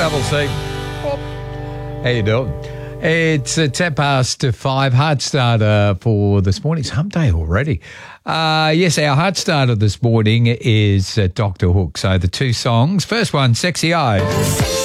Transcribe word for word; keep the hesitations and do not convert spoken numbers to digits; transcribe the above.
double C. How you doing? It's uh, ten past five. Hard starter for this morning. It's hump day already. Uh, yes, our hard starter this morning is uh, Doctor Hook. So the two songs. First one, Sexy Eyes.